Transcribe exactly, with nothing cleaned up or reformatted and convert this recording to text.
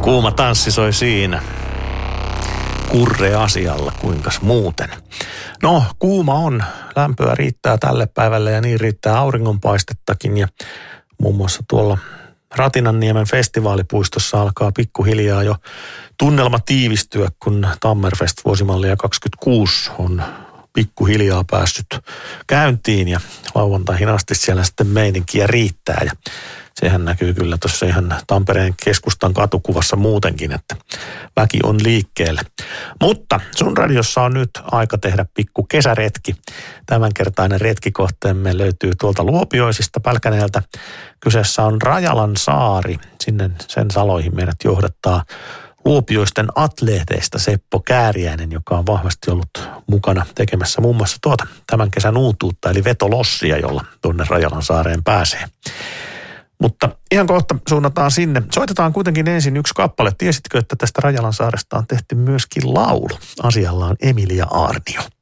Kuuma tanssi soi siinä. Kurre asialla, kuinkas muuten. No, kuuma on. Lämpöä riittää tälle päivälle ja niin riittää auringonpaistettakin. Ja muun muassa tuolla Ratinanniemen festivaalipuistossa alkaa pikkuhiljaa jo tunnelma tiivistyä, kun Tammerfest vuosimallia kaksikymmentäkuusi on pikkuhiljaa päässyt käyntiin ja lauantaihin asti siellä sitten meininkiä riittää ja sehän näkyy kyllä tuossa ihan Tampereen keskustan katukuvassa muutenkin, että väki on liikkeellä. Mutta sun radiossa on nyt aika tehdä pikku kesäretki. Tämänkertainen retkikohteemme löytyy tuolta Luopioisista Pälkäneeltä. Kyseessä on Rajalan saari. Sinne sen saloihin meidät johdattaa Luopioisten atleeteista Seppo Kääriäinen, joka on vahvasti ollut mukana tekemässä muun muassa tuota tämän kesän uutuutta, eli vetolossia, jolla tuonne Rajalan saareen pääsee. Mutta ihan kohta suunnataan sinne. Soitetaan kuitenkin ensin yksi kappale. Tiesitkö, että tästä Rajalan saaresta on tehty myöskin laulu? Asialla on Emilia Aarnio.